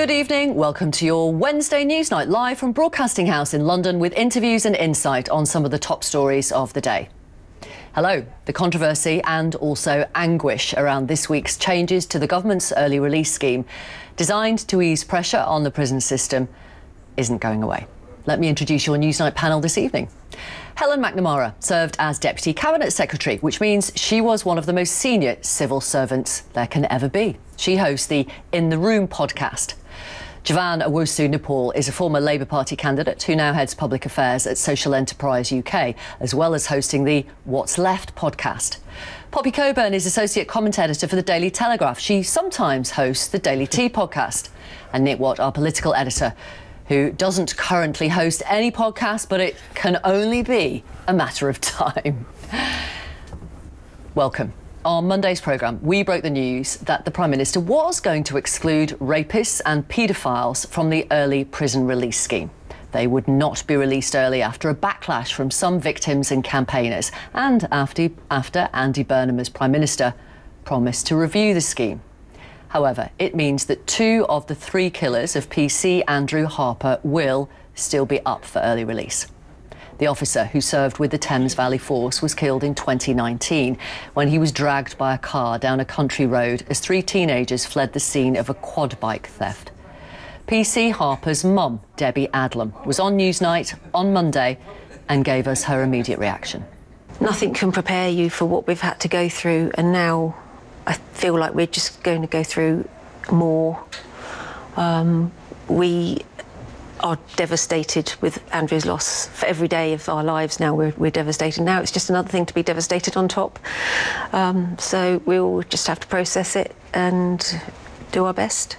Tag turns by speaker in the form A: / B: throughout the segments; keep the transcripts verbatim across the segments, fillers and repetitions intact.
A: Good evening, welcome to your Wednesday News Night, live from Broadcasting House in London with interviews and insight on some of the top stories of the day. Hello. The controversy and also anguish around this week's changes to the government's early release scheme, designed to ease pressure on the prison system, isn't going away. Let me introduce your Newsnight panel this evening. Helen McNamara served as Deputy Cabinet Secretary, which means she was one of the most senior civil servants there can ever be. She hosts the In the Room podcast. Javan Owusu-Nepal is a former Labour Party candidate who now heads public affairs at Social Enterprise U K, as well as hosting the What's Left podcast. Poppy Coburn is Associate Comment Editor for the Daily Telegraph. She sometimes hosts the Daily Tea podcast. And Nick Watt, our political editor, who doesn't currently host any podcast, but it can only be a matter of time. Welcome. On Monday's programme, we broke the news that the Prime Minister was going to exclude rapists and paedophiles from the early prison release scheme. They would not be released early after a backlash from some victims and campaigners, and after, after Andy Burnham, as Prime Minister, promised to review the scheme. However, it means that two of the three killers of P C Andrew Harper will still be up for early release. The officer who served with the Thames Valley Force was killed in twenty nineteen when he was dragged by a car down a country road as three teenagers fled the scene of a quad bike theft. P C Harper's mum, Debbie Adlam, was on Newsnight on Monday and gave us her immediate reaction.
B: Nothing can prepare you for what we've had to go through, and now I feel like we're just going to go through more. Um, we are devastated with Andrew's loss. For every day of our lives now, we're, we're devastated. Now it's just another thing to be devastated on top. Um, so we'll just have to process it and do our best.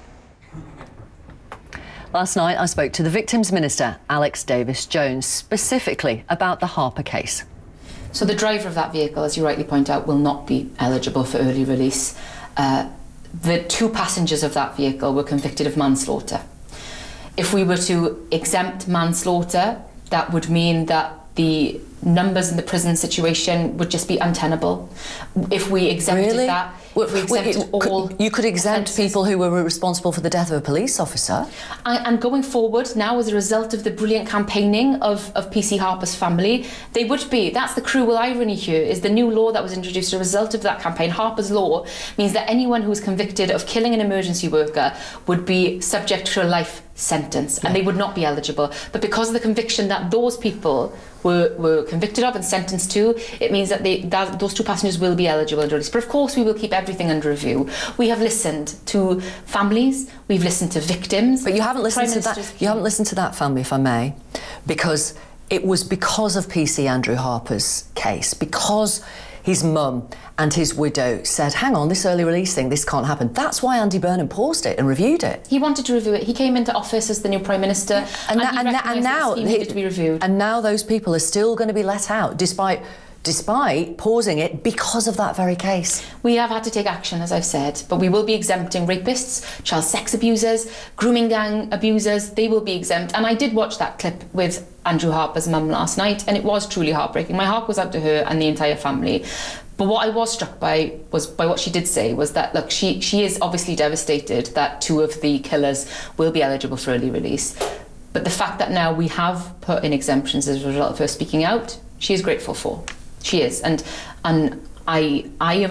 A: Last night, I spoke to the Victims Minister, Alex Davis-Jones, specifically about the Harper case.
C: So the driver of that vehicle, as you rightly point out, will not be eligible for early release. Uh, the two passengers of that vehicle were convicted of manslaughter. If we were to exempt manslaughter, that would mean that the numbers in the prison situation would just be untenable. If we exempted
A: really?
C: that, if we exempted
A: Wait,
C: all
A: could, you could exempt offences. People who were responsible for the death of a police officer.
C: And, and going forward now, as a result of the brilliant campaigning of, of P C Harper's family, they would be. That's the cruel irony here, is the new law that was introduced as a result of that campaign. Harper's Law means that anyone who is convicted of killing an emergency worker would be subject to a life sentence, and they would not be eligible. But because of the conviction that those people were, were convicted of and sentenced to, it means that, they, that those two passengers will be eligible under release. But of course we will keep everything under review. We have listened to families, we've listened to victims.
A: But you haven't listened to that. You haven't listened to that family, if I may, because it was because of P C Andrew Harper's case, because his mum and his widow said, hang on, this early release thing, this can't happen. That's why Andy Burnham paused it and reviewed it.
C: He wanted to review it. He came into office as the new Prime Minister, yeah. and, and,
A: and, and now
C: he needed to be reviewed.
A: And now those people are still going to be let out, despite despite pausing it because of that very case.
C: We have had to take action, as I've said, but we will be exempting rapists, child sex abusers, grooming gang abusers. They will be exempt. And I did watch that clip with Andrew Harper's mum last night, and it was truly heartbreaking. My heart goes out to her and the entire family. But what I was struck by was by what she did say was that, look, she, she is obviously devastated that two of the killers will be eligible for early release. But the fact that now we have put in exemptions as a result of her speaking out, she is grateful for. She is. And and I I have